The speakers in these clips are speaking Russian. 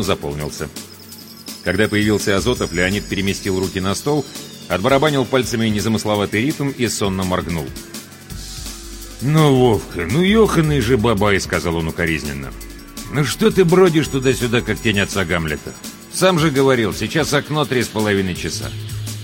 заполнился. Когда появился Азотов, Леонид переместил руки на стол, отбарабанил пальцами незамысловатый ритм и сонно моргнул. «Ну, Вовка, ну ёханый же бабай», — сказал он укоризненно. «Ну что ты бродишь туда-сюда, как тень отца Гамлета? Сам же говорил, сейчас окно 3,5 часа».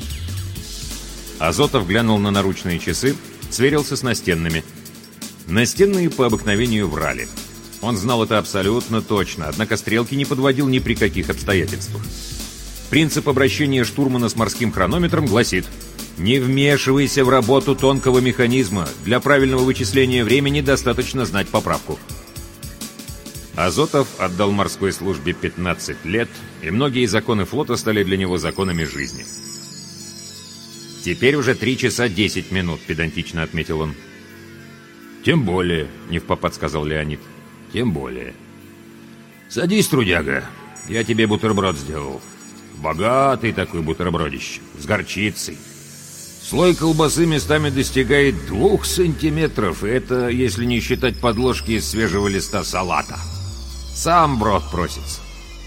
Азотов глянул на наручные часы, сверился с настенными. Настенные по обыкновению врали. Он знал это абсолютно точно, однако стрелки не подводил ни при каких обстоятельствах. Принцип обращения штурмана с морским хронометром гласит: «Не вмешивайся в работу тонкого механизма. Для правильного вычисления времени достаточно знать поправку». Азотов отдал морской службе 15 лет, и многие законы флота стали для него законами жизни. «Теперь уже 3 часа 10 минут», — педантично отметил он. «Тем более», — невпопад сказал Леонид. «Тем более. Садись, трудяга, я тебе бутерброд сделал. Богатый такой бутербродище, с горчицей. Слой колбасы местами достигает 2 сантиметров, и это если не считать подложки из свежего листа салата. Сам брод просится».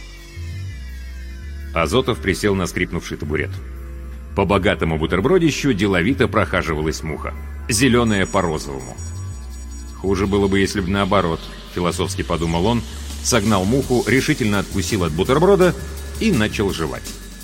Азотов присел на скрипнувший табурет. По богатому бутербродищу деловито прохаживалась муха. Зеленая по розовому. Хуже было бы, если бы наоборот, философски подумал он, согнал муху, решительно откусил от бутерброда и начал жевать.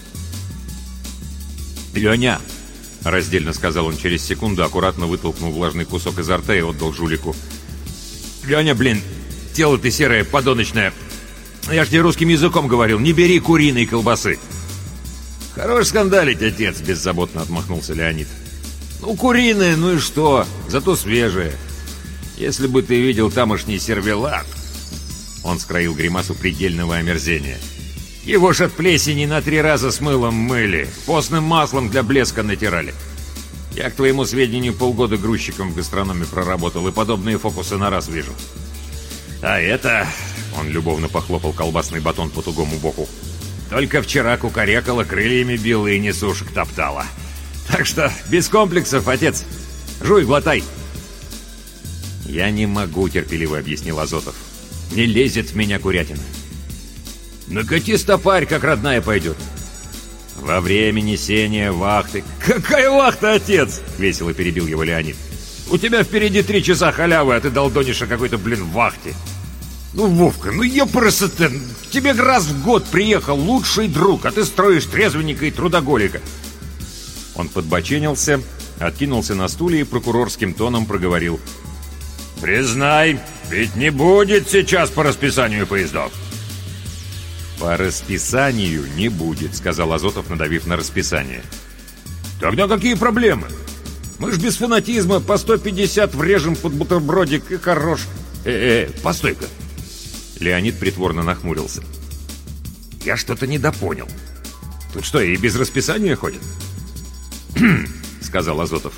«Леня!» — раздельно сказал он через секунду, аккуратно вытолкнул влажный кусок изо рта и отдал жулику. «Леня, блин, тело ты серое, подоночное. Я ж тебе русским языком говорил, не бери куриной колбасы». «Хорош скандалить, отец!» — беззаботно отмахнулся Леонид. «Ну, куриная, ну и что? Зато свежая. Если бы ты видел тамошний сервелат...» Он скроил гримасу предельного омерзения. «Его ж от плесени на 3 раза с мылом мыли, постным маслом для блеска натирали. Я, к твоему сведению, полгода грузчиком в гастрономе проработал и подобные фокусы на раз вижу. А это...» — он любовно похлопал колбасный батон по тугому боку. «Только вчера кукарекала, крыльями била и несушек топтала. Так что без комплексов, отец. Жуй, глотай». «Я не могу», — терпеливо объяснил Азотов. «Не лезет в меня курятина». «Накати стопарь, как родная пойдет». «Во время несения вахты». «Какая вахта, отец?» — весело перебил его Леонид. «У тебя впереди 3 часа халявы, а ты долдонишь о какой-то, блин, вахте». «Ну, Вовка, ну ёпрст-то, к тебе раз в год приехал лучший друг, а ты строишь трезвенника и трудоголика». Он подбоченился, откинулся на стуле и прокурорским тоном проговорил: «Признай, ведь не будет сейчас по расписанию поездов». «По расписанию не будет», — сказал Азотов, надавив на расписание. «Тогда какие проблемы? Мы ж без фанатизма по 150 врежем под бутербродик и хорош». Постой-ка». Леонид притворно нахмурился. «Я что-то недопонял. Тут что, и без расписания ходят?» «Хм», — сказал Азотов.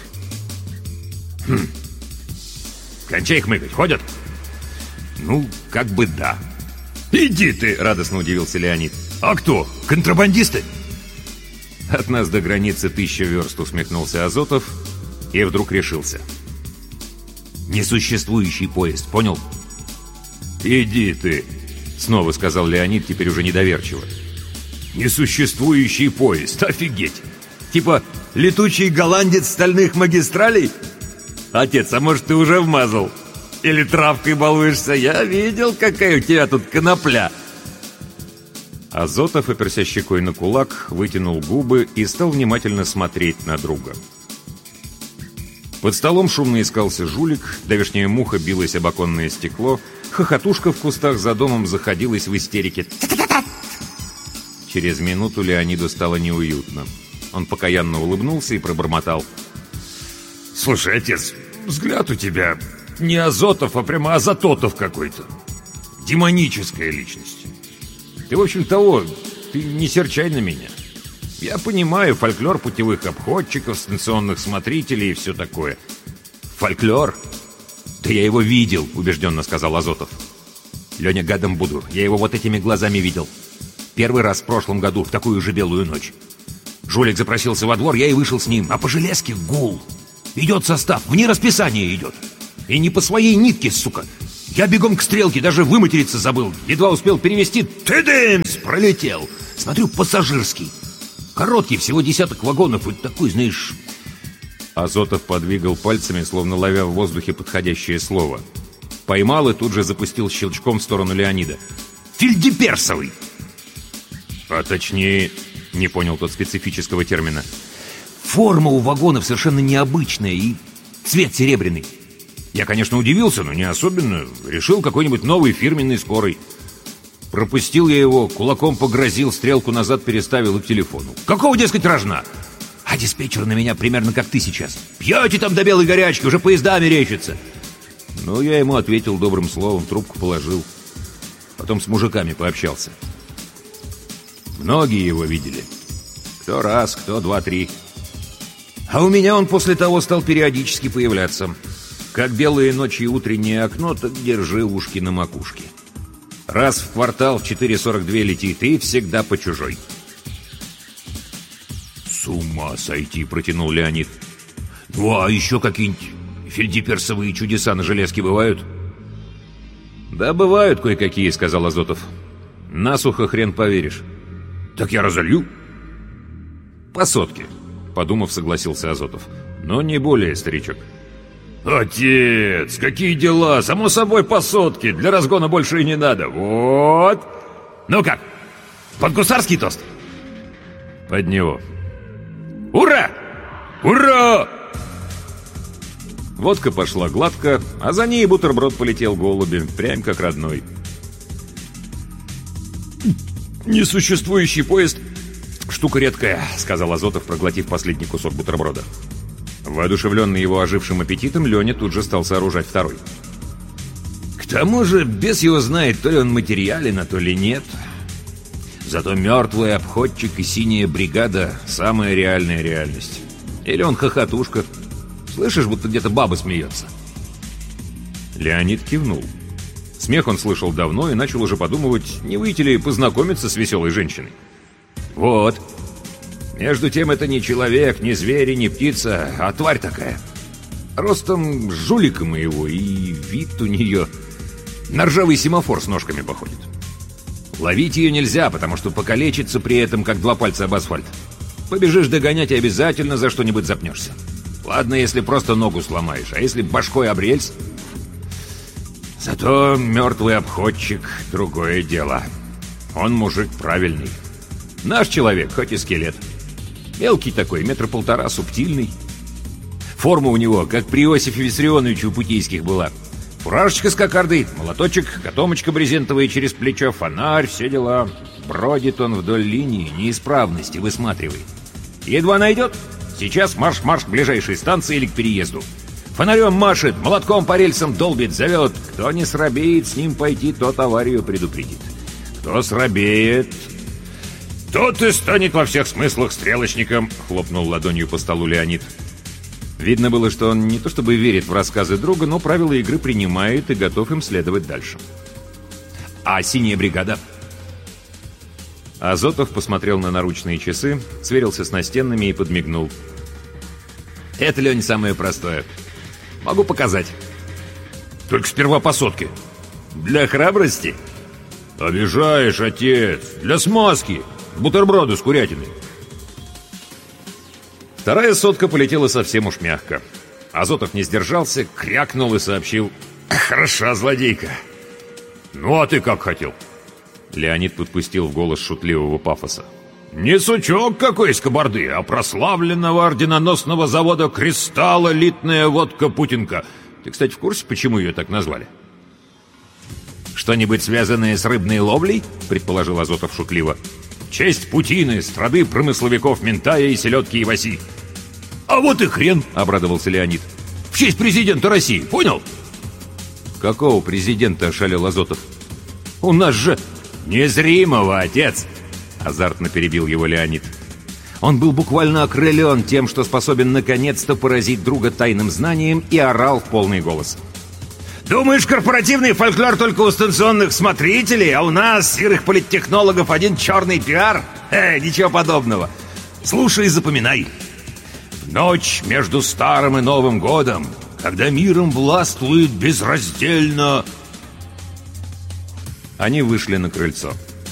«Хм. Кончай хмыкать, ходят?» «Ну, как бы да». «Иди ты!» — радостно удивился Леонид. «А кто? Контрабандисты?» «От нас до границы 1000 верст», — усмехнулся Азотов и вдруг решился. «Несуществующий поезд, понял?» «Иди ты!» — снова сказал Леонид, теперь уже недоверчиво. «Несуществующий поезд, офигеть! Типа летучий голландец стальных магистралей? Отец, а может, ты уже вмазал? Или травкой балуешься? Я видел, какая у тебя тут конопля!» Азотов, оперся щекой на кулак, вытянул губы и стал внимательно смотреть на друга. Под столом шумно искался жулик, давешняя муха билась об оконное стекло, хохотушка в кустах за домом заходилась в истерике. Через минуту Леониду стало неуютно. Он покаянно улыбнулся и пробормотал: «Слушай, отец, взгляд у тебя не Азотов, а прямо Азототов какой-то. Демоническая личность. Ты, в общем, того, ты не серчай на меня. Я понимаю фольклор путевых обходчиков, станционных смотрителей и все такое». «Фольклор? Да я его видел», — убежденно сказал Азотов. «Леня, гадом буду, я его вот этими глазами видел. Первый раз в прошлом году, в такую же белую ночь. Жулик запросился во двор, я и вышел с ним, а по железке гул. Идет состав, вне расписания идет. И не по своей нитке, сука. Я бегом к стрелке, даже выматериться забыл. Едва успел перевести, тыдымс, пролетел. Смотрю, пассажирский. Короткий, всего десяток вагонов, и такой, знаешь... Азотов подвигал пальцами, словно ловя в воздухе подходящее слово. Поймал и тут же запустил щелчком в сторону Леонида. «Фельдеперсовый!» «А точнее...» — не понял тот специфического термина. «Форма у вагонов совершенно необычная и цвет серебряный. Я, конечно, удивился, но не особенно. Решил какой-нибудь новый фирменный скорый. Пропустил я его, кулаком погрозил, стрелку назад переставил и к телефону. Какого, дескать, рожна? А диспетчер на меня примерно как ты сейчас. Пьете там до белой горячки, уже поезда мерещатся. Ну, я ему ответил добрым словом, трубку положил. Потом с мужиками пообщался. Многие его видели. Кто раз, кто два, три. А у меня он после того стал периодически появляться. Как белые ночи и утреннее окно, так держи ушки на макушке. Раз в квартал в 4:42 летит, и всегда по чужой. «С ума сойти!» — протянул Леонид. «Ну, а еще какие-нибудь фельдеперсовые чудеса на железке бывают?» «Да бывают кое-какие», — сказал Азотов. «Насухо хрен поверишь». «Так я разолью?» «По сотке», — подумав, согласился Азотов. «Но не более, старичок». «Отец, какие дела! Само собой, по сотке. Для разгона больше и не надо. Вот! Ну как, под гусарский тост?» «Под него». «Ура! Ура!» Водка пошла гладко, а за ней бутерброд полетел голубем, прям как родной. «Несуществующий поезд — штука редкая», — сказал Азотов, проглотив последний кусок бутерброда. Воодушевленный его ожившим аппетитом, Леня тут же стал сооружать второй. «К тому же, бес его знает, то ли он материален, а то ли нет. Зато мертвый обходчик и синяя бригада — самая реальная реальность. Или он хохотушка. Слышишь, будто где-то баба смеется?» Леонид кивнул. Смех он слышал давно и начал уже подумывать, не выйти ли познакомиться с веселой женщиной. «Вот. Между тем, это не человек, не зверь, не птица, а тварь такая. Ростом жулика моего, и вид у нее на ржавый семафор с ножками походит. Ловить ее нельзя, потому что покалечится при этом, как два пальца об асфальт. Побежишь догонять и обязательно за что-нибудь запнешься. Ладно, если просто ногу сломаешь, а если башкой об рельс? Зато мертвый обходчик — другое дело. Он мужик правильный. Наш человек, хоть и скелет. Мелкий такой, 1,5 метра, субтильный. Форма у него, как при Иосифе Виссарионовиче у Путейских была. Фуражечка с кокардой, молоточек, котомочка брезентовая через плечо, фонарь, все дела. Бродит он вдоль линии, неисправности высматривает. Едва найдет, сейчас марш-марш к ближайшей станции или к переезду. Фонарем машет, молотком по рельсам долбит, зовет. Кто не срабеет с ним пойти, тот аварию предупредит. Кто срабеет... «Тот и станет во всех смыслах стрелочником», — хлопнул ладонью по столу Леонид. Видно было, что он не то чтобы верит в рассказы друга, но правила игры принимает и готов им следовать дальше. «А синяя бригада?» Азотов посмотрел на наручные часы, сверился с настенными и подмигнул. «Это, Лень, самое простое. Могу показать. Только сперва по сотке. Для храбрости?» «Обижаешь, отец. Для смазки. Бутерброды с курятиной». Вторая сотка полетела совсем уж мягко. Азотов не сдержался, крякнул и сообщил: «Хороша злодейка». «Ну а ты как хотел?» Леонид подпустил в голос шутливого пафоса. «Не сучок какой из кабарды, а прославленного орденоносного завода «Кристалл» элитная водка «Путинка». Ты, кстати, в курсе, почему ее так назвали?» «Что-нибудь связанное с рыбной ловлей?» — предположил Азотов шутливо. «В честь Путины, страды промысловиков Ментая и селедки Иваси». «А вот и хрен!» — обрадовался Леонид. «В честь президента России, понял?» «Какого президента?» — ошалел Азотов. «У нас же...» «Незримого, отец!» — азартно перебил его Леонид. Он был буквально окрылен тем, что способен наконец-то поразить друга тайным знанием, и орал в полный голос. «Думаешь, корпоративный фольклор только у станционных смотрителей, а у нас, серых политтехнологов, один черный пиар? Ничего подобного. Слушай и запоминай. В ночь между Старым и Новым годом, когда миром властвует безраздельно Они вышли на крыльцо.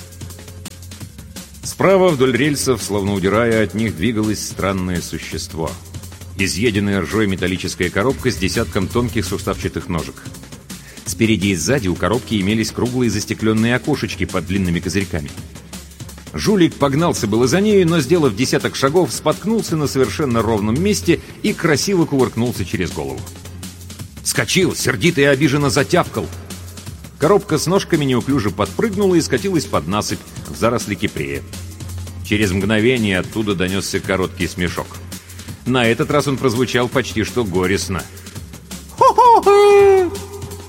Справа вдоль рельсов, словно удирая от них, двигалось странное существо. Изъеденная ржой металлическая коробка с десятком тонких суставчатых ножек. Спереди и сзади у коробки имелись круглые застекленные окошечки под длинными козырьками. Жулик погнался было за нею, но, сделав десяток шагов, споткнулся на совершенно ровном месте и красиво кувыркнулся через голову. Вскочил, сердито и обиженно затявкал. Коробка с ножками неуклюже подпрыгнула и скатилась под насыпь в заросли кипрея. Через мгновение оттуда донесся короткий смешок. На этот раз он прозвучал почти что горестно. «Хо-хо-хо!»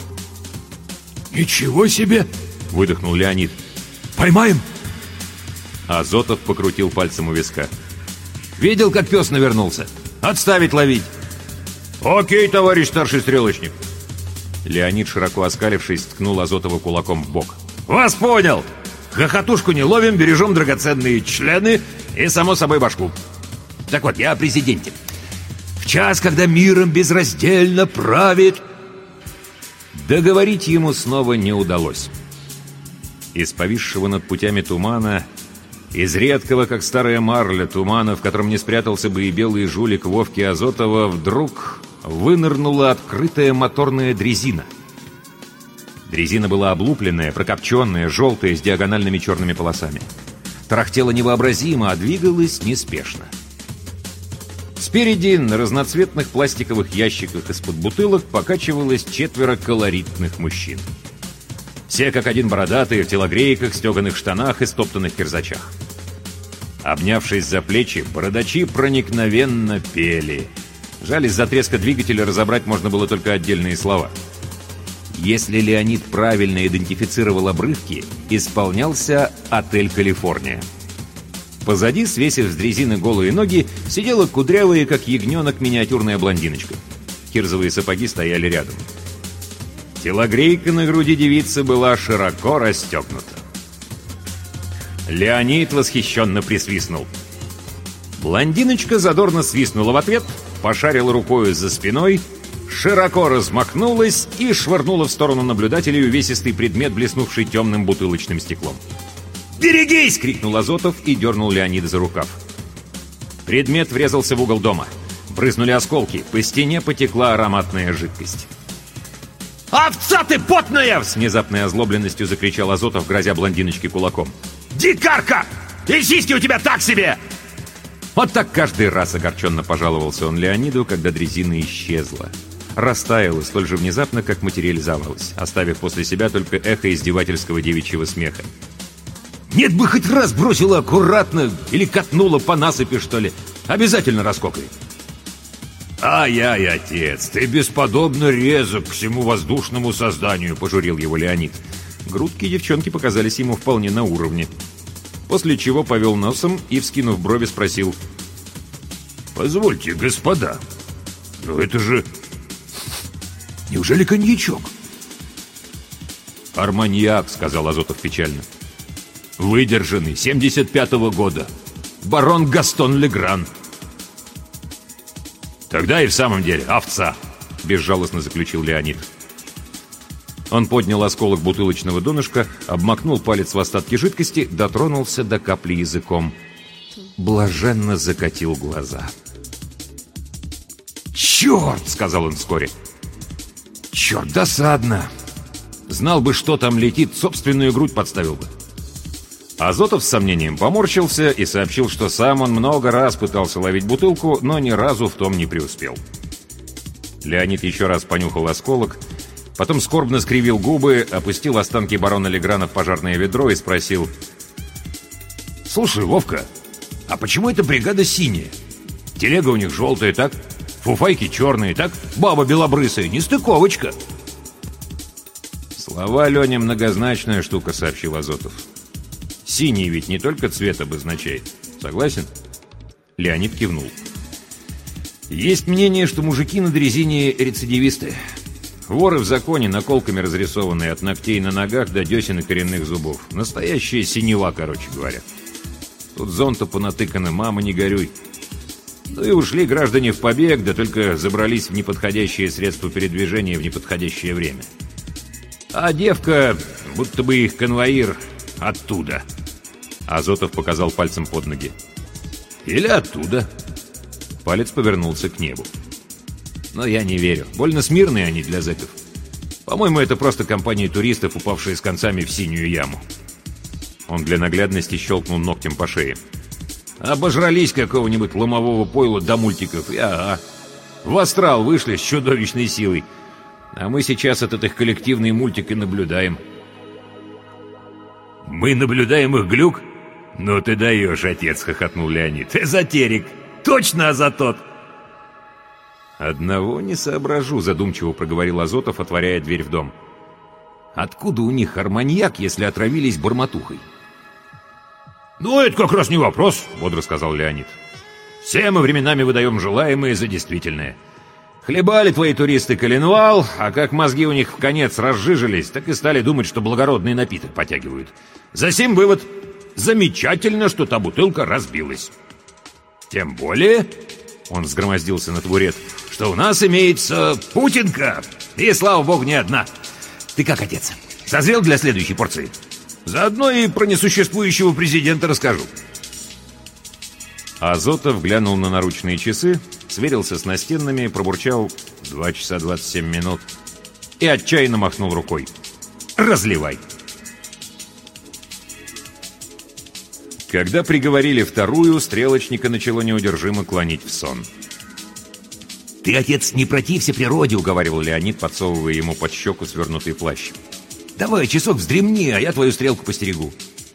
«Ничего себе!» — выдохнул Леонид. «Поймаем!» Азотов покрутил пальцем у виска. «Видел, как пес навернулся? Отставить ловить!» «Окей, товарищ старший стрелочник!» Леонид, широко оскалившись, ткнул Азотова кулаком в бок. «Вас понял! Хохотушку не ловим, бережем драгоценные члены и, само собой, башку. Так вот, я о президенте. В час, когда миром безраздельно правит...» Договорить ему снова не удалось. Из повисшего над путями тумана, из редкого, как старая марля, тумана, в котором не спрятался бы и белый жулик Вовки Азотова, вдруг вынырнула открытая моторная дрезина. Дрезина была облупленная, прокопченная, желтая, с диагональными черными полосами. Тарахтела невообразимо, а двигалась неспешно. Спереди на разноцветных пластиковых ящиках из-под бутылок покачивалось 4 колоритных мужчин. Все как один бородатые, в телогрейках, стеганых штанах и стоптанных кирзачах. Обнявшись за плечи, бородачи проникновенно пели. Жаль, из-за треска двигателя разобрать можно было только отдельные слова. Если Леонид правильно идентифицировал обрывки, исполнялся «Отель Калифорния». Позади, свесив с дрезины голые ноги, сидела кудрявая, как ягненок, миниатюрная блондиночка. Кирзовые сапоги стояли рядом. Телогрейка на груди девицы была широко расстегнута. Леонид восхищенно присвистнул. Блондиночка задорно свистнула в ответ, пошарила рукою за спиной, широко размахнулась и швырнула в сторону наблюдателей увесистый предмет, блеснувший темным бутылочным стеклом. «Берегись!» — крикнул Азотов и дернул Леонида за рукав. Предмет врезался в угол дома. Брызнули осколки, по стене потекла ароматная жидкость. «Овца ты потная!» — с внезапной озлобленностью закричал Азотов, грозя блондиночке кулаком. «Дикарка! И сиськи у тебя так себе!» Вот так каждый раз огорченно пожаловался он Леониду, когда дрезина исчезла. Растаяла столь же внезапно, как материализовалась, оставив после себя только эхо издевательского девичьего смеха. «Нет бы хоть раз бросила аккуратно или катнула по насыпи, что ли. Обязательно раскокает». «Ай-яй, отец, ты бесподобно резок к всему воздушному созданию», — пожурил его Леонид. Грудки девчонки показались ему вполне на уровне. После чего повел носом и, вскинув брови, спросил: «Позвольте, господа, но это же... Неужели коньячок?» «Арманьяк», — сказал Азотов печально. «Выдержанный, 75-го года. Барон Гастон Легран». «Тогда и в самом деле овца», — безжалостно заключил Леонид. Он поднял осколок бутылочного донышка, обмакнул палец в остатки жидкости, дотронулся до капли языком. Блаженно закатил глаза. «Черт!» — сказал он вскоре. «Черт, досадно! Знал бы, что там летит, собственную грудь подставил бы». Азотов с сомнением поморщился и сообщил, что сам он много раз пытался ловить бутылку, но ни разу в том не преуспел. Леонид еще раз понюхал осколок, потом скорбно скривил губы, опустил останки барона Леграна в пожарное ведро и спросил: «Слушай, Вовка, а почему эта бригада синяя? Телега у них желтая, так? Фуфайки черные, так? Баба белобрысая, нестыковочка». «Слова, Леня, многозначная штука», — сообщил Азотов. «Синий ведь не только цвет обозначает. Согласен?» Леонид кивнул. «Есть мнение, что мужики на дрезине рецидивисты. Воры в законе, наколками разрисованные от ногтей на ногах до десен и коренных зубов. Настоящая синева, короче говоря. Тут зонта понатыканы, мама, не горюй. Ну и ушли граждане в побег, да только забрались в неподходящее средство передвижения в неподходящее время. А девка, будто бы их конвоир, оттуда. Азотов показал пальцем под ноги. Или оттуда. Палец повернулся к небу. Но я не верю. Больно смирные они для зэков. По-моему, это просто компания туристов, упавшие с концами в синюю яму. Он для наглядности щелкнул ногтем по шее. Обожрались какого-нибудь ломового пойла до мультиков, и в астрал вышли с чудовищной силой. А мы сейчас этот их коллективный мультик и наблюдаем. «Мы наблюдаем их глюк? Ну ты даешь, отец!» — хохотнул Леонид. «Эзотерик! Точно азотот!» «Одного не соображу», — задумчиво проговорил Азотов, отворяя дверь в дом. «Откуда у них арманьяк, если отравились бормотухой?» «Ну, это как раз не вопрос», — бодро сказал Леонид. «Все мы временами выдаем желаемое за действительное. Хлебали твои туристы коленвал, а как мозги у них вконец разжижились, так и стали думать, что благородный напиток потягивают. Засим вывод: замечательно, что та бутылка разбилась. Тем более, — он взгромоздился на табурет, — что у нас имеется Путинка, и, слава богу, не одна. Ты как, отец, созрел для следующей порции? Заодно и про несуществующего президента расскажу». Азотов глянул на наручные часы, сверился с настенными, пробурчал 2 часа 27 минут и отчаянно махнул рукой. «Разливай!» Когда приговорили вторую, стрелочника начало неудержимо клонить в сон. «Ты, отец, не протився природе», — уговаривал Леонид, подсовывая ему под щеку свернутый плащ. «Давай часок вздремни, а я твою стрелку постерегу».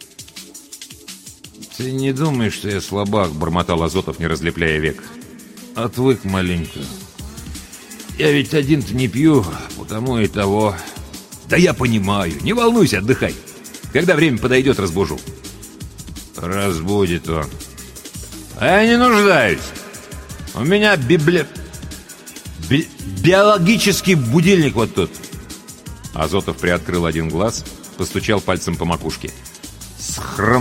«Ты не думай, что я слабак», — бормотал Азотов, не разлепляя век. «Отвык маленько. Я ведь один-то не пью, потому и того». «Да я понимаю. Не волнуйся, отдыхай. Когда время подойдет, разбужу». «Разбудит он». «А я не нуждаюсь. У меня биологический будильник вот тут». Азотов приоткрыл один глаз, постучал пальцем по макушке. «С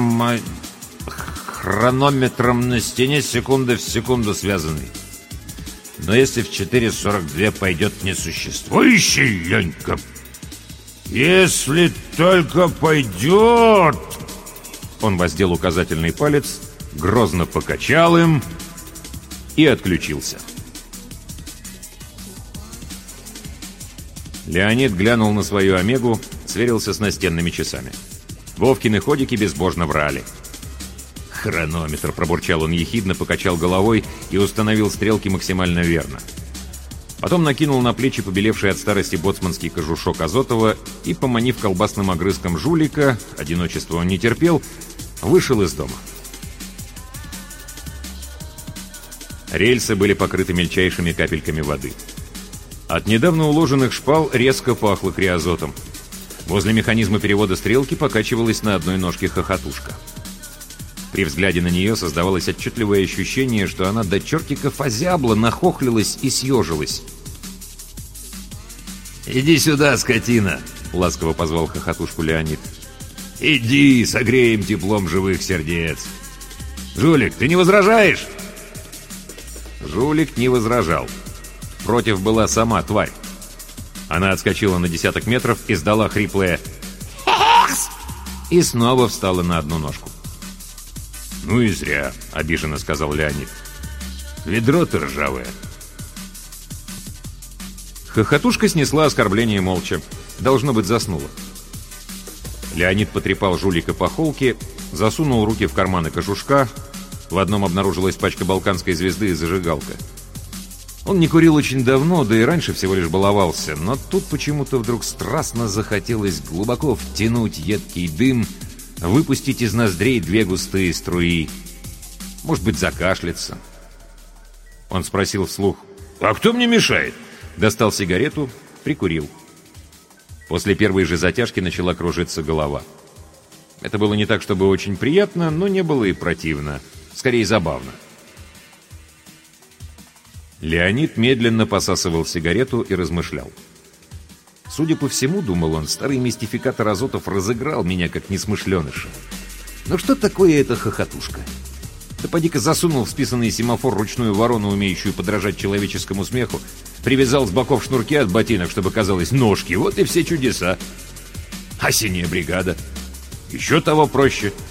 хронометром на стене секунда в секунду связанный. Но если в 4:42 пойдет несуществующий, Ленька, если только пойдет...» Он воздел указательный палец, грозно покачал им и отключился. Леонид глянул на свою Омегу, сверился с настенными часами. Вовкины ходики безбожно врали. «Хронометр», — пробурчал он ехидно, покачал головой и установил стрелки максимально верно. Потом накинул на плечи побелевший от старости боцманский кожушок Азотова и, поманив колбасным огрызком жулика, одиночество он не терпел, вышел из дома. Рельсы были покрыты мельчайшими капельками воды. От недавно уложенных шпал резко пахло криозотом. Возле механизма перевода стрелки покачивалась на одной ножке хохотушка. При взгляде на нее создавалось отчетливое ощущение, что она до чертиков озябла, нахохлилась и съежилась. «Иди сюда, скотина!» — ласково позвал хохотушку Леонид. «Иди, согреем теплом живых сердец! Жулик, ты не возражаешь?» Жулик не возражал. Против была сама тварь. Она отскочила на 10 метров, издала хриплое «Хекс!» и снова встала на одну ножку. «Ну и зря», — обиженно сказал Леонид. «Ведро-то ржавое». Хохотушка снесла оскорбление молча. Должно быть, заснула. Леонид потрепал жулика по холке, засунул руки в карманы кожушка. В одном обнаружилась пачка балканской звезды и зажигалка. Он не курил очень давно, да и раньше всего лишь баловался, но тут почему-то вдруг страстно захотелось глубоко втянуть едкий дым, выпустить из ноздрей 2 густые струи. Может быть, закашляться. Он спросил вслух: «А кто мне мешает?» Достал сигарету, прикурил. После первой же затяжки начала кружиться голова. Это было не так, чтобы очень приятно, но не было и противно. Скорее, забавно. Леонид медленно посасывал сигарету и размышлял. Судя по всему, думал он, старый мистификатор Азотов разыграл меня как несмышленыша. Но что такое эта хохотушка? Да поди-ка засунул в списанный семафор ручную ворону, умеющую подражать человеческому смеху, привязал с боков шнурки от ботинок, чтобы казалось ножки, вот и все чудеса. А синяя бригада? Еще того проще —